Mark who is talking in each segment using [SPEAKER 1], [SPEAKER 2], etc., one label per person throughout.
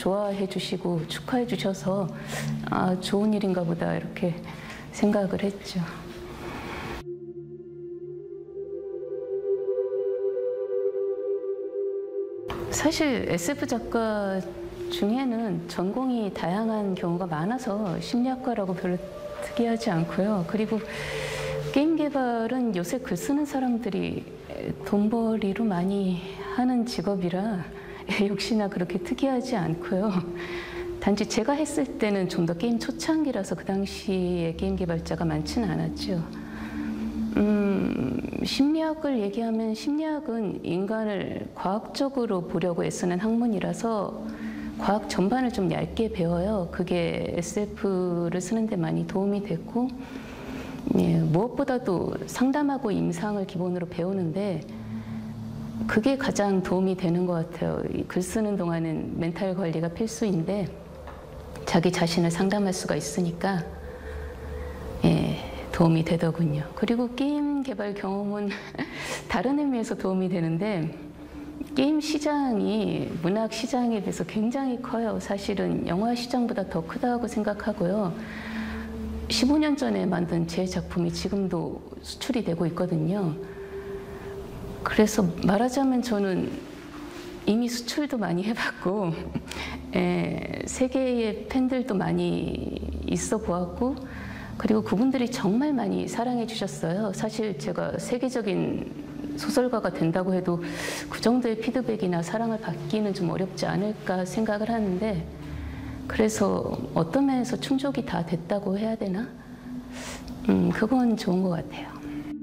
[SPEAKER 1] 좋아해 주시고 축하해 주셔서 아, 좋은 일인가 보다 이렇게 생각을 했죠. 사실 SF 작가 중에는 전공이 다양한 경우가 많아서 심리학과라고 별로 특이하지 않고요. 그리고 게임 개발은 요새 글 쓰는 사람들이 돈벌이로 많이 하는 직업이라 역시나 그렇게 특이하지 않고요. 단지 제가 했을 때는 좀 더 게임 초창기라서 그 당시에 게임 개발자가 많지는 않았죠. 심리학을 얘기하면 심리학은 인간을 과학적으로 보려고 애쓰는 학문이라서 과학 전반을 좀 얇게 배워요. 그게 SF를 쓰는데 많이 도움이 됐고, 예, 무엇보다도 상담하고 임상을 기본으로 배우는데 그게 가장 도움이 되는 것 같아요. 글 쓰는 동안은 멘탈 관리가 필수인데 자기 자신을 상담할 수가 있으니까 예, 도움이 되더군요. 그리고 게임 개발 경험은 다른 의미에서 도움이 되는데 게임 시장이 문학 시장에 비해서 굉장히 커요. 사실은 영화 시장보다 더 크다고 생각하고요. 15년 전에 만든 제 작품이 지금도 수출이 되고 있거든요. 그래서 말하자면 저는 이미 수출도 많이 해봤고 세계의 팬들도 많이 있어 보았고 그리고 그분들이 정말 많이 사랑해 주셨어요. 사실 제가 세계적인 소설가가 된다고 해도 그 정도의 피드백이나 사랑을 받기는 좀 어렵지 않을까 생각을 하는데 그래서 어떤 면에서 충족이 다 됐다고 해야 되나? 그건 좋은 것 같아요.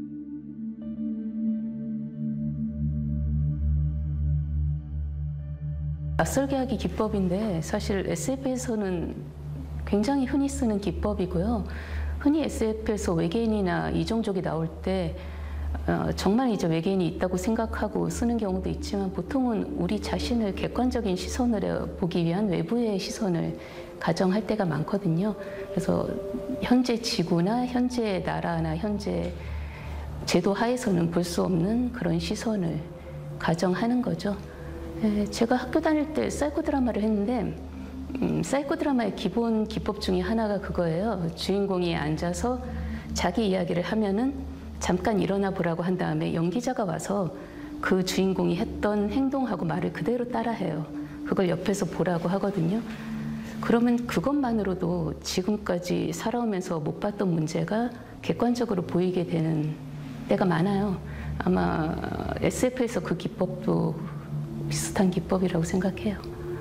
[SPEAKER 1] 낯설게 하기 기법인데 사실 SF에서는 굉장히 흔히 쓰는 기법이고요. 흔히 SF에서 외계인이나 이종족이 나올 때 정말 이제 외계인이 있다고 생각하고 쓰는 경우도 있지만 보통은 우리 자신을 객관적인 시선으로 보기 위한 외부의 시선을 가정할 때가 많거든요. 그래서 현재 지구나 현재 나라나 현재 제도 하에서는 볼 수 없는 그런 시선을 가정하는 거죠. 제가 학교 다닐 때 사이코 드라마를 했는데 사이코 드라마의 기본 기법 중에 하나가 그거예요. 주인공이 앉아서 자기 이야기를 하면은 잠깐 일어나 보라고 한 다음에 연기자가 와서 그 주인공이 했던 행동하고 말을 그대로 따라해요. 그걸 옆에서 보라고 하거든요. 그러면 그것만으로도 지금까지 살아오면서 못 봤던 문제가 객관적으로 보이게 되는 때가 많아요. 아마 SF에서 그 기법도 비슷한 기법이라고 생각해요.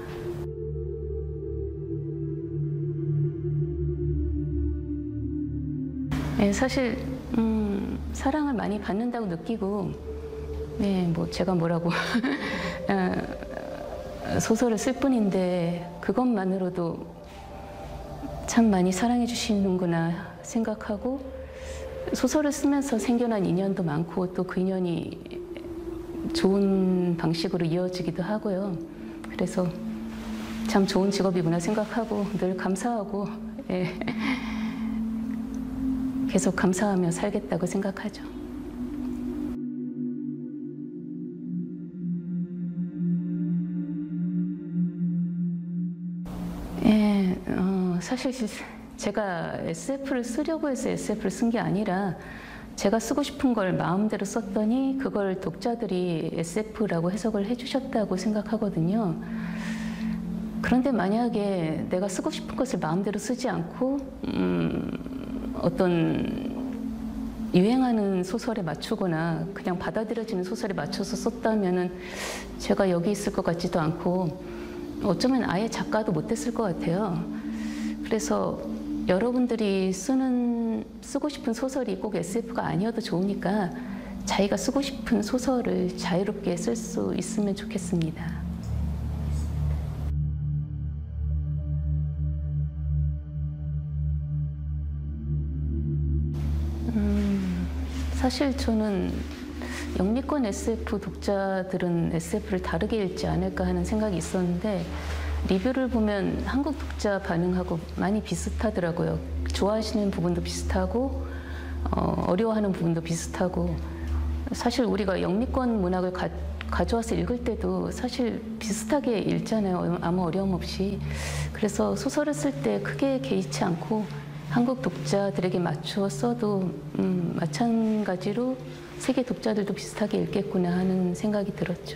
[SPEAKER 1] 네, 사실 사랑을 많이 받는다고 느끼고 네, 뭐 제가 뭐라고 소설을 쓸 뿐인데 그것만으로도 참 많이 사랑해 주시는구나 생각하고 소설을 쓰면서 생겨난 인연도 많고 또 그 인연이 좋은 방식으로 이어지기도 하고요. 그래서 참 좋은 직업이구나 생각하고 늘 감사하고 예. 계속 감사하며 살겠다고 생각하죠. 예, 사실 제가 SF를 쓰려고 해서 SF를 쓴 게 아니라 제가 쓰고 싶은 걸 마음대로 썼더니 그걸 독자들이 SF라고 해석을 해주셨다고 생각하거든요. 그런데 만약에 내가 쓰고 싶은 것을 마음대로 쓰지 않고 어떤 유행하는 소설에 맞추거나 그냥 받아들여지는 소설에 맞춰서 썼다면은 제가 여기 있을 것 같지도 않고 어쩌면 아예 작가도 못했을 것 같아요. 그래서 여러분들이 쓰고 싶은 소설이 꼭 SF가 아니어도 좋으니까 자기가 쓰고 싶은 소설을 자유롭게 쓸 수 있으면 좋겠습니다. 사실 저는 영미권 SF 독자들은 SF를 다르게 읽지 않을까 하는 생각이 있었는데 리뷰를 보면 한국 독자 반응하고 많이 비슷하더라고요. 좋아하시는 부분도 비슷하고 어려워하는 부분도 비슷하고 사실 우리가 영미권 문학을 가져와서 읽을 때도 사실 비슷하게 읽잖아요. 아무 어려움 없이. 그래서 소설을 쓸 때 크게 개의치 않고 한국 독자들에게 맞추어 써도 마찬가지로 세계 독자들도 비슷하게 읽겠구나 하는 생각이 들었죠.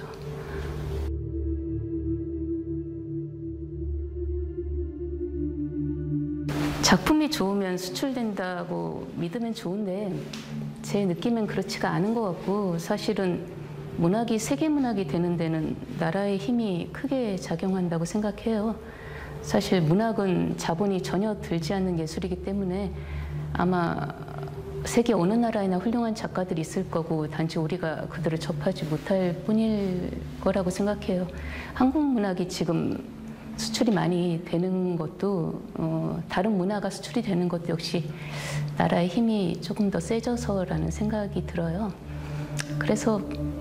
[SPEAKER 1] 작품이 좋으면 수출된다고 믿으면 좋은데 제 느낌엔 그렇지가 않은 것 같고, 사실은 문학이 세계 문학이 되는 데는 나라의 힘이 크게 작용한다고 생각해요. 사실 문학은 자본이 전혀 들지 않는 예술이기 때문에 아마 세계 어느 나라에나 훌륭한 작가들이 있을 거고 단지 우리가 그들을 접하지 못할 뿐일 거라고 생각해요. 한국 문학이 지금 수출이 많이 되는 것도 다른 문화가 수출이 되는 것도 역시 나라의 힘이 조금 더 세져서라는 생각이 들어요. 그래서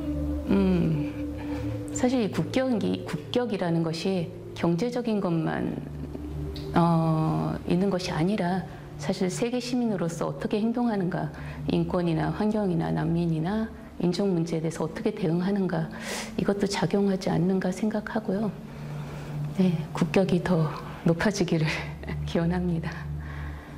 [SPEAKER 1] 사실 국격이라는 것이 경제적인 것만 있는 것이 아니라 사실 세계 시민으로서 어떻게 행동하는가, 인권이나 환경이나 난민이나 인종 문제에 대해서 어떻게 대응하는가, 이것도 작용하지 않는가 생각하고요. 네, 국격이 더 높아지기를 기원합니다.